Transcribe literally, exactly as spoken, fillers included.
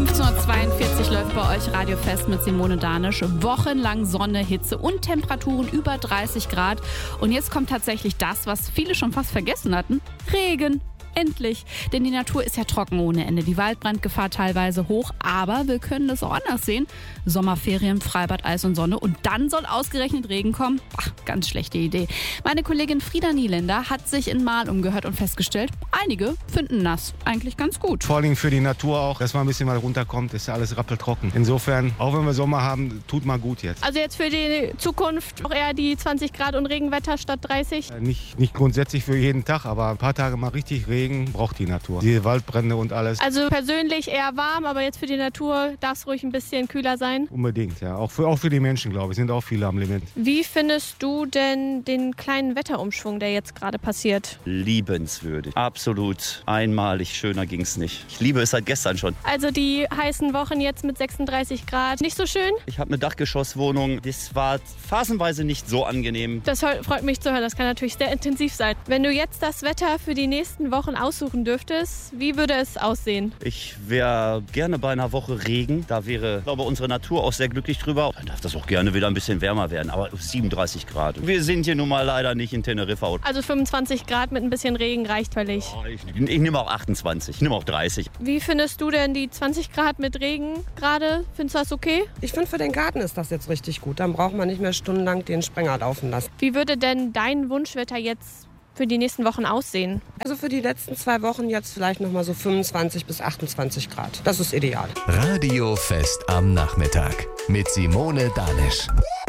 fünfzehn Uhr zweiundvierzig läuft bei euch Radiofest mit Simone Danisch. Wochenlang Sonne, Hitze und Temperaturen über dreißig Grad. Und jetzt kommt tatsächlich das, was viele schon fast vergessen hatten. Regen. Endlich. Denn die Natur ist ja trocken ohne Ende. Die Waldbrandgefahr teilweise hoch. Aber wir können das auch anders sehen. Sommerferien, Freibad, Eis und Sonne. Und dann soll ausgerechnet Regen kommen? Ach, ganz schlechte Idee. Meine Kollegin Frieda Nieländer hat sich in Marl umgehört und festgestellt, einige finden nass eigentlich ganz gut. Vor allem für die Natur auch, dass man ein bisschen mal runterkommt, ist ja alles rappeltrocken. Insofern, auch wenn wir Sommer haben, tut mal gut jetzt. Also jetzt für die Zukunft auch eher die zwanzig Grad und Regenwetter statt dreißig? Äh, nicht, nicht grundsätzlich für jeden Tag, aber ein paar Tage mal richtig Regen braucht die Natur. Die Waldbrände und alles. Also persönlich eher warm, aber jetzt für die Natur darf es ruhig ein bisschen kühler sein? Unbedingt, ja. Auch für, auch für die Menschen, glaube ich, sind auch viele am Limit. Wie findest du denn den kleinen Wetterumschwung, der jetzt gerade passiert? Liebenswürdig. Absolut einmalig. Schöner ging's nicht. Ich liebe es seit gestern schon. Also die heißen Wochen jetzt mit sechsunddreißig Grad. Nicht so schön? Ich habe eine Dachgeschosswohnung. Das war phasenweise nicht so angenehm. Das freut mich zu hören. Das kann natürlich sehr intensiv sein. Wenn du jetzt das Wetter für die nächsten Wochen aussuchen dürftest, wie würde es aussehen? Ich wäre gerne bei einer Woche Regen. Da wäre, ich glaube, unsere Natur auch sehr glücklich drüber. Dann darf das auch gerne wieder ein bisschen wärmer werden. Aber siebenunddreißig Grad. Wir sind hier nun mal leider nicht in Teneriffa. Also fünfundzwanzig Grad mit ein bisschen Regen reicht völlig. Oh, ich, ich nehme auch achtundzwanzig. Ich nehme auch dreißig. Wie findest du denn die zwanzig Grad mit Regen gerade? Findest du das okay? Ich finde, für den Garten ist das jetzt richtig gut. Dann braucht man nicht mehr stundenlang den Sprenger laufen lassen. Wie würde denn dein Wunschwetter jetzt für die nächsten Wochen aussehen? Also für die letzten zwei Wochen jetzt vielleicht noch mal so fünfundzwanzig bis achtundzwanzig Grad. Das ist ideal. Radiofest am Nachmittag mit Simone Danisch.